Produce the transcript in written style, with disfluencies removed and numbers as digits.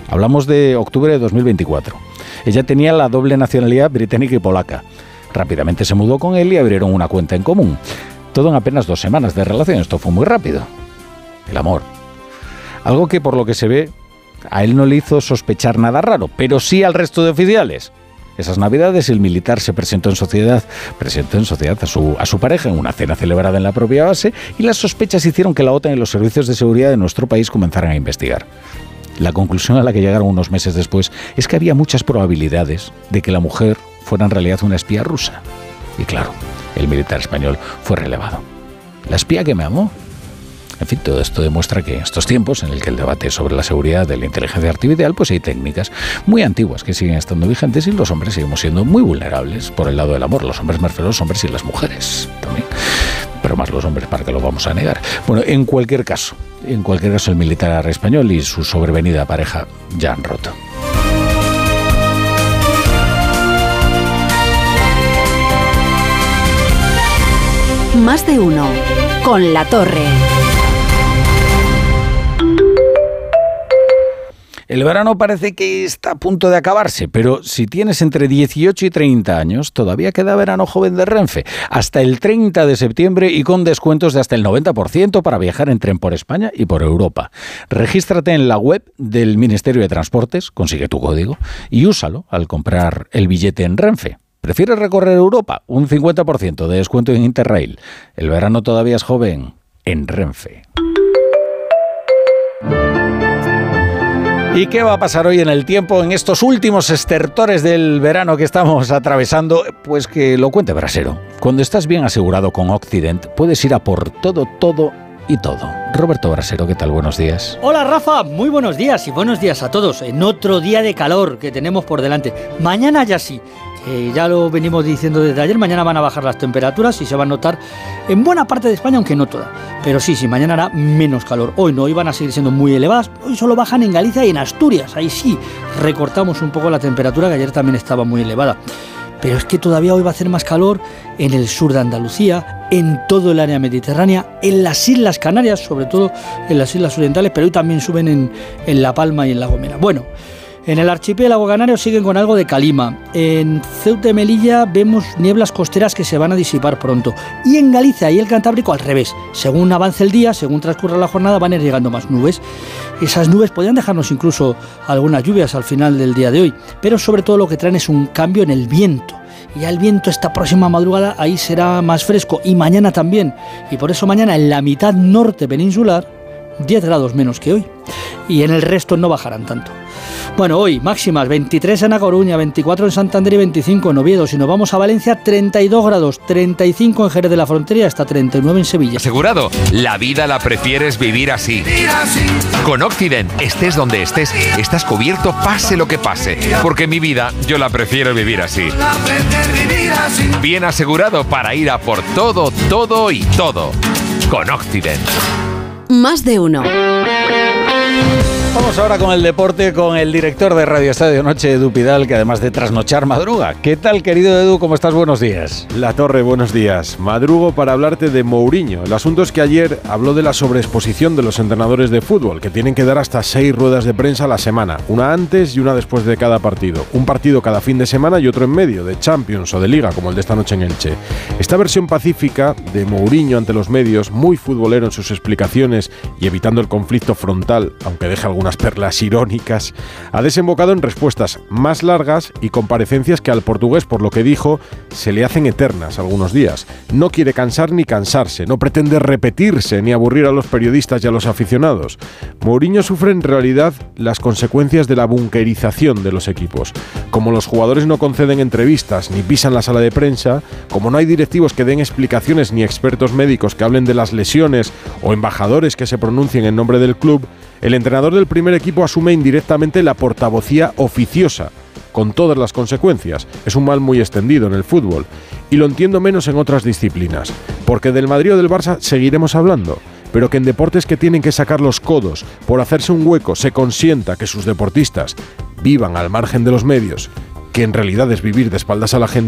Hablamos de octubre de 2024. Ella tenía la doble nacionalidad británica y polaca. Rápidamente se mudó con él y abrieron una cuenta en común. Todo en apenas 2 semanas de relación. Esto fue muy rápido. El amor. Algo que, por lo que se ve, a él no le hizo sospechar nada raro, pero sí al resto de oficiales. Esas navidades el militar se presentó en sociedad a su pareja en una cena celebrada en la propia base, y las sospechas hicieron que la OTAN y los servicios de seguridad de nuestro país comenzaran a investigar. La conclusión a la que llegaron unos meses después es que había muchas probabilidades de que la mujer fuera en realidad una espía rusa. Y claro, el militar español fue relevado. ¿La espía que me amó? En fin, todo esto demuestra que en estos tiempos en el que el debate sobre la seguridad de la inteligencia artificial, pues hay técnicas muy antiguas que siguen estando vigentes, y los hombres seguimos siendo muy vulnerables por el lado del amor. Los hombres me refiero a los hombres y las mujeres también, pero más los hombres, para que lo vamos a negar. Bueno, en cualquier caso el militar español y su sobrevenida pareja ya han roto. Más de uno con La Torre. El verano parece que está a punto de acabarse, pero si tienes entre 18 y 30 años, todavía queda verano joven de Renfe, hasta el 30 de septiembre y con descuentos de hasta el 90% para viajar en tren por España y por Europa. Regístrate en la web del Ministerio de Transportes, consigue tu código y úsalo al comprar el billete en Renfe. ¿Prefieres recorrer Europa? Un 50% de descuento en Interrail. El verano todavía es joven en Renfe. ¿Y qué va a pasar hoy en el tiempo, en estos últimos estertores del verano que estamos atravesando? Pues que lo cuente Brasero. Cuando estás bien asegurado con Occident, puedes ir a por todo y todo. Roberto Brasero, ¿qué tal? Buenos días. Hola Rafa, muy buenos días y buenos días a todos en otro día de calor que tenemos por delante. Mañana ya sí, ya lo venimos diciendo desde ayer, mañana van a bajar las temperaturas y se va a notar en buena parte de España, aunque no toda. Pero sí, mañana hará menos calor. Hoy no, hoy van a seguir siendo muy elevadas. Hoy solo bajan en Galicia y en Asturias. Ahí sí, recortamos un poco la temperatura, que ayer también estaba muy elevada. Pero es que todavía hoy va a hacer más calor en el sur de Andalucía, en todo el área mediterránea, en las Islas Canarias, sobre todo en las Islas Orientales, pero hoy también suben en La Palma y en La Gomera. Bueno, en el archipiélago canario siguen con algo de calima. En Ceuta y Melilla vemos nieblas costeras que se van a disipar pronto. Y en Galicia y el Cantábrico al revés. Según avance el día, según transcurra la jornada, van a ir llegando más nubes. Esas nubes podrían dejarnos incluso algunas lluvias al final del día de hoy. Pero sobre todo lo que traen es un cambio en el viento. Y ya el viento esta próxima madrugada ahí será más fresco. Y mañana también. Y por eso mañana en la mitad norte peninsular 10 grados menos que hoy. Y en el resto no bajarán tanto. Bueno, hoy máximas 23 en A Coruña, 24 en Santander y 25 en Oviedo. Si nos vamos a Valencia, 32 grados, 35 en Jerez de la Frontera y hasta 39 en Sevilla. Asegurado, la vida la prefieres vivir así. Con Occident, estés donde estés, estás cubierto pase lo que pase. Porque mi vida, yo la prefiero vivir así. Bien asegurado para ir a por todo y todo. Con Occident. Más de uno. Vamos ahora con el deporte, con el director de Radio Estadio Noche, Edu Pidal, que además de trasnochar madruga. ¿Qué tal, querido Edu? ¿Cómo estás? Buenos días. La Torre, buenos días. Madrugo para hablarte de Mourinho. El asunto es que ayer habló de la sobreexposición de los entrenadores de fútbol, que tienen que dar hasta 6 ruedas de prensa a la semana, una antes y una después de cada partido. Un partido cada fin de semana y otro en medio, de Champions o de Liga, como el de esta noche en Elche. Esta versión pacífica de Mourinho ante los medios, muy futbolero en sus explicaciones y evitando el conflicto frontal, aunque deja algunas perlas irónicas, ha desembocado en respuestas más largas y comparecencias que al portugués, por lo que dijo, se le hacen eternas algunos días. No quiere cansar ni cansarse, no pretende repetirse ni aburrir a los periodistas y a los aficionados. Mourinho sufre en realidad las consecuencias de la bunkerización de los equipos. Como los jugadores no conceden entrevistas ni pisan la sala de prensa, como no hay directivos que den explicaciones ni expertos médicos que hablen de las lesiones o embajadores que se pronuncien en nombre del club, el entrenador del primer equipo asume indirectamente la portavocía oficiosa, con todas las consecuencias. Es un mal muy extendido en el fútbol, y lo entiendo menos en otras disciplinas, porque del Madrid o del Barça seguiremos hablando, pero que en deportes que tienen que sacar los codos por hacerse un hueco se consienta que sus deportistas vivan al margen de los medios, que en realidad es vivir de espaldas a la gente,